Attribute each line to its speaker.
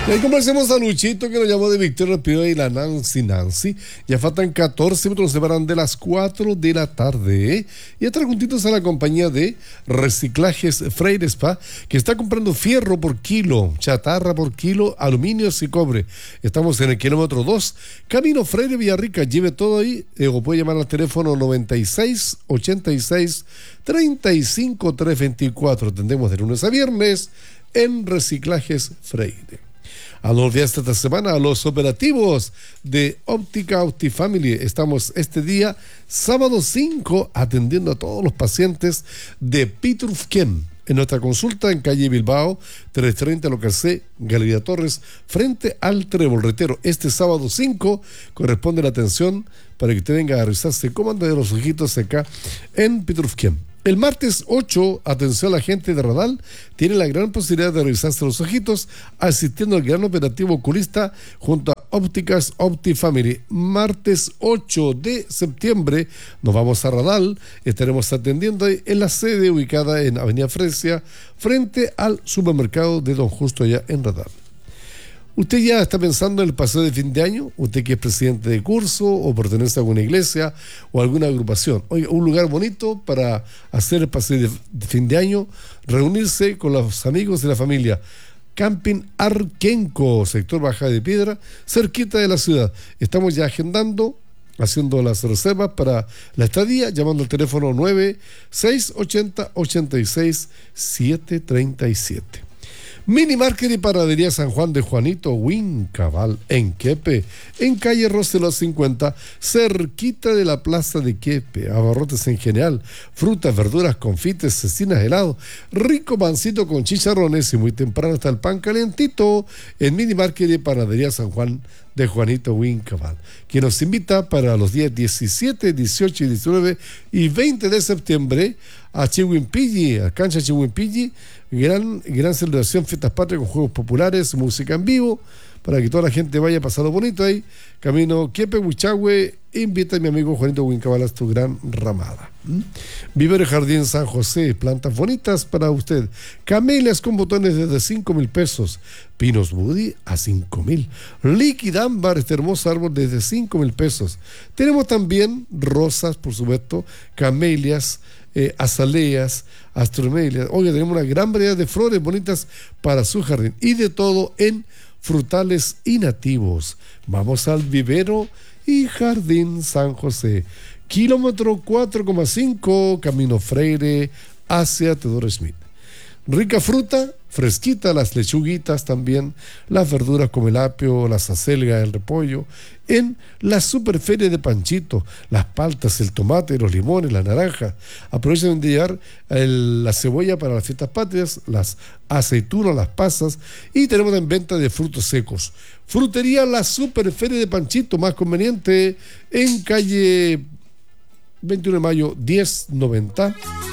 Speaker 1: Y ahí conversemos a Luchito, que nos llamó de Victoria Pío, y la Nancy. Ya faltan 14 minutos, nos separan de las 4 de la tarde. Y estar juntitos a la compañía de Reciclajes Freire Spa, que está comprando fierro por kilo, chatarra por kilo, aluminios y cobre. Estamos en el kilómetro 2, Camino Freire Villarrica. Lleve todo ahí, o puede llamar al teléfono 96 86 35 324. Atendemos de lunes a viernes en Reciclajes Freire. A no olvidarse esta semana a los operativos de Óptica Optifamily. Estamos este día, sábado 5, atendiendo a todos los pacientes de Pitrufquén. En nuestra consulta en calle Bilbao, 330 local C, Galería Torres, frente al Trébol. Reitero, este sábado 5 corresponde la atención para que usted venga a revisarse cómo anda de los ojitos acá en Pitrufquén. El martes 8, atención a la gente de Radal, tiene la gran posibilidad de revisarse los ojitos asistiendo al gran operativo oculista junto a Ópticas Optifamily. Martes 8 de septiembre nos vamos a Radal, estaremos atendiendo ahí en la sede ubicada en Avenida Fresia, frente al supermercado de Don Justo allá en Radal. ¿Usted ya está pensando en el paseo de fin de año? ¿Usted que es presidente de curso o pertenece a alguna iglesia o alguna agrupación? Oiga, un lugar bonito para hacer el paseo de fin de año, reunirse con los amigos de la familia. Camping Arquenco, sector Baja de Piedra, cerquita de la ciudad. Estamos ya agendando, haciendo las reservas para la estadía, llamando al teléfono 9680 86 737. Mini Market y Panadería San Juan de Juanito Huincabal, en Quepe, en calle Roselo 50, cerquita de la plaza de Quepe. Abarrotes en general, frutas, verduras, confites, cecinas, helado, rico pancito con chicharrones y muy temprano está el pan calientito en Mini Market y Panadería San Juan de Juanito Huincabal, que nos invita para los días 17, 18, 19 y 20 de septiembre a Chihuimpilli, a cancha Chihuimpilli. Gran celebración, fiestas patrias con juegos populares, música en vivo, para que toda la gente vaya a pasarlo bonito ahí. Camino Quepe, Huichahue, invita a mi amigo Juanito Huincabal a tu gran ramada. Vivero Jardín San José, plantas bonitas para usted. Camelias con botones desde 5,000 pesos. Pinos Woody a 5,000. Líquida ámbar, este hermoso árbol desde 5,000 pesos. Tenemos también rosas, por supuesto, camelias, azaleas, astromelias. Oye, tenemos una gran variedad de flores bonitas para su jardín y de todo en frutales y nativos. Vamos al Vivero y Jardín San José, kilómetro 4,5, Camino Freire hacia Teodoro Schmidt. Rica fruta, fresquita, las lechuguitas también, las verduras como el apio, las acelgas, el repollo, en la superferia de Panchito, las paltas, el tomate, los limones, la naranja. Aprovechen de llevar la cebolla para las fiestas patrias, las aceitunas, las pasas, y tenemos en venta de frutos secos. Frutería La Superferia de Panchito, más conveniente, en calle 21 de mayo 1090.